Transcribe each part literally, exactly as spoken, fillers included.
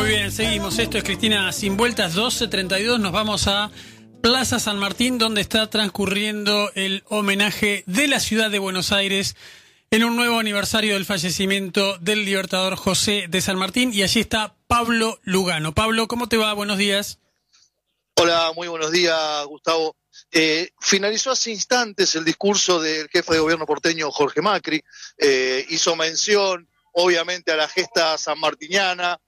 Muy bien, seguimos. Esto es Cristina Sin Vueltas, doce treinta y dos. Nos vamos a Plaza San Martín, donde está transcurriendo el homenaje de la ciudad de Buenos Aires en un nuevo aniversario del fallecimiento del libertador José de San Martín. Y allí está Pablo Lugano. Pablo, ¿cómo te va? Buenos días. Hola, muy buenos días, Gustavo. Eh, finalizó hace instantes el discurso del jefe de gobierno porteño, Jorge Macri. Eh, hizo mención, obviamente, a la gesta sanmartiniana.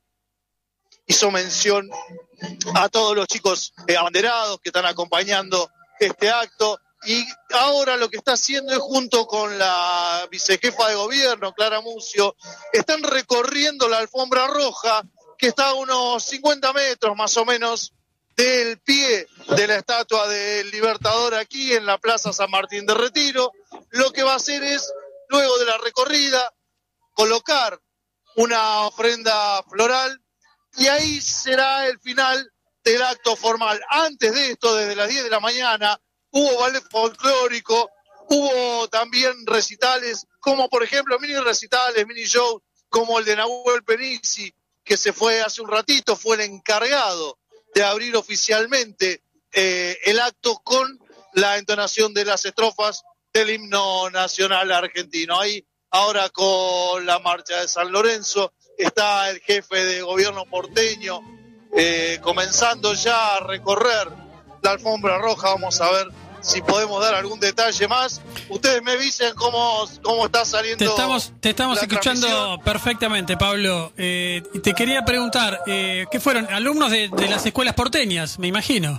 Hizo mención a todos los chicos eh, abanderados que están acompañando este acto. Y ahora lo que está haciendo es, junto con la vicejefa de gobierno, Clara Mucio, están recorriendo la alfombra roja, que está a unos cincuenta metros más o menos del pie de la estatua del Libertador aquí en la Plaza San Martín de Retiro. Lo que va a hacer es, luego de la recorrida, colocar una ofrenda floral y ahí será el final del acto formal. Antes de esto, desde las diez de la mañana, hubo ballet folclórico, hubo también recitales, como por ejemplo mini recitales, mini shows, como el de Nahuel Penisi, que se fue hace un ratito, fue el encargado de abrir oficialmente eh, el acto con la entonación de las estrofas del himno nacional argentino. Ahí, ahora con la marcha de San Lorenzo, está el jefe de gobierno porteño eh, comenzando ya a recorrer la alfombra roja. Vamos a ver si podemos dar algún detalle más. Ustedes me dicen cómo, cómo está saliendo. Te estamos, te estamos escuchando perfectamente, Pablo. Eh, te quería preguntar, eh, ¿qué fueron? ¿Alumnos de, de las escuelas porteñas, me imagino?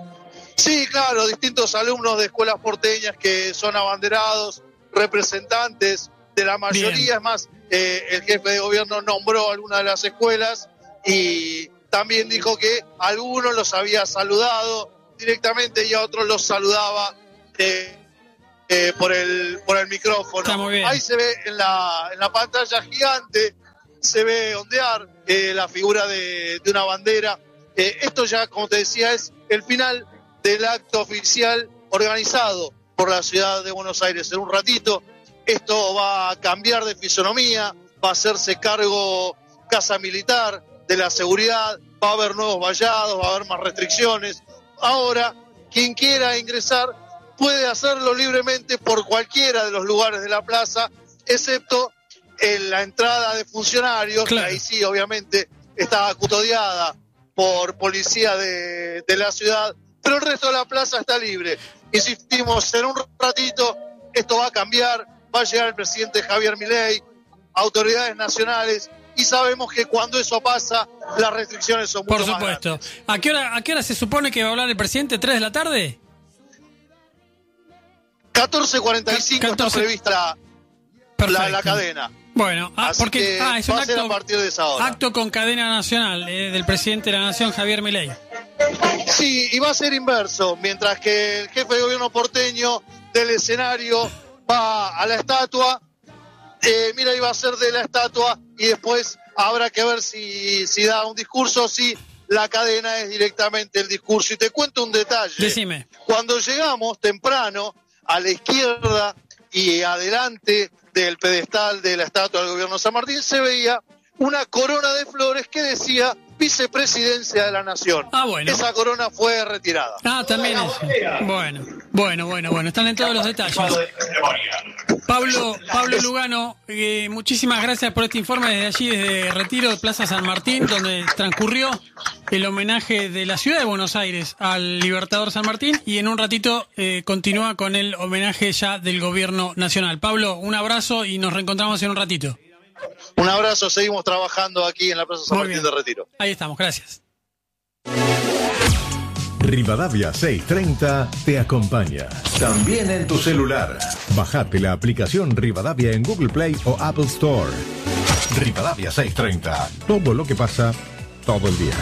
Sí, claro, distintos alumnos de escuelas porteñas que son abanderados, representantes de la mayoría. Bien. Es más, eh, el jefe de gobierno nombró algunas de las escuelas y también dijo que a algunos los había saludado directamente y a otros los saludaba eh, eh, por el por el micrófono. Ahí se ve en la en la pantalla gigante, se ve ondear eh, la figura de, de una bandera. Eh, esto ya, como te decía, es el final del acto oficial organizado por la ciudad de Buenos Aires. En un ratito esto va a cambiar de fisonomía, va a hacerse cargo Casa Militar de la seguridad, va a haber nuevos vallados, va a haber más restricciones. Ahora, quien quiera ingresar puede hacerlo libremente por cualquiera de los lugares de la plaza, excepto en la entrada de funcionarios, claro. Que ahí sí, obviamente, está custodiada por policía de, de la ciudad, pero el resto de la plaza está libre. Insistimos, en un ratito esto va a cambiar, va a llegar el presidente Javier Milei, autoridades nacionales, y sabemos que cuando eso pasa, las restricciones son mucho más grandes. Por supuesto. ¿A qué hora, a qué hora se supone que va a hablar el presidente? ¿tres de la tarde? catorce cuarenta y cinco está prevista la, la, la cadena. Bueno, ah, porque ah, es un va acto, a ser a partir de esa hora. Acto con cadena nacional eh, del presidente de la Nación, Javier Milei. Sí, y va a ser inverso. Mientras que el jefe de gobierno porteño del escenario va a la estatua, Eh, mira, iba a ser de la estatua y después habrá que ver si, si da un discurso o si la cadena es directamente el discurso. Y te cuento un detalle. Decime. Cuando llegamos temprano, a la izquierda y adelante del pedestal de la estatua del gobierno de San Martín, se veía una corona de flores que decía Vicepresidencia de la Nación. Ah, bueno. Esa corona fue retirada. Ah, también es. Bueno, bueno, bueno, bueno. Están en todos los detalles. Pablo, Pablo Lugano, eh, muchísimas gracias por este informe desde allí, desde Retiro de Plaza San Martín, donde transcurrió el homenaje de la ciudad de Buenos Aires al Libertador San Martín, y en un ratito eh, continúa con el homenaje ya del gobierno nacional. Pablo, un abrazo y nos reencontramos en un ratito. Un abrazo, seguimos trabajando aquí en la Plaza San Martín de Retiro. Ahí estamos, gracias. Rivadavia seiscientos treinta te acompaña. También en tu celular. Bajate la aplicación Rivadavia en Google Play o Apple Store. Rivadavia seiscientos treinta. Todo lo que pasa, todo el día.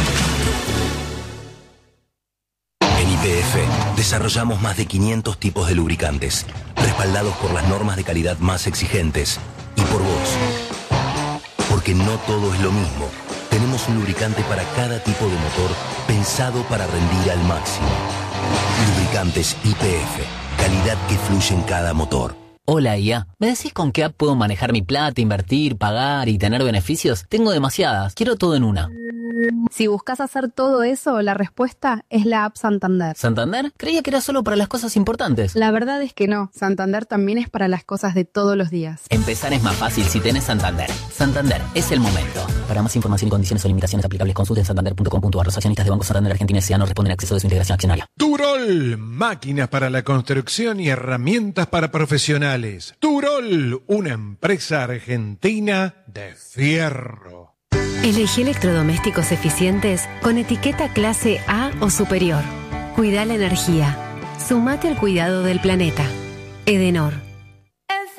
En Y P F desarrollamos más de quinientos tipos de lubricantes, respaldados por las normas de calidad más exigentes. Y por vos. Porque no todo es lo mismo. Tenemos un lubricante para cada tipo de motor pensado para rendir al máximo. Lubricantes Y P F. Calidad que fluye en cada motor. Hola, I A. ¿Me decís con qué app puedo manejar mi plata, invertir, pagar y tener beneficios? Tengo demasiadas. Quiero todo en una. Si buscas hacer todo eso, la respuesta es la app Santander. ¿Santander? Creía que era solo para las cosas importantes. La verdad es que no. Santander también es para las cosas de todos los días. Empezar es más fácil si tenés Santander. Santander, es el momento. Para más información y condiciones o limitaciones aplicables, consulten santander punto com punto a r. Los accionistas de Banco Santander Argentina S A no responden a acceso de su integración accionaria. Turol, máquinas para la construcción y herramientas para profesionales. Turol, una empresa argentina de fierro. Elegí electrodomésticos eficientes con etiqueta clase A o superior. Cuida la energía. Sumate al cuidado del planeta. Edenor.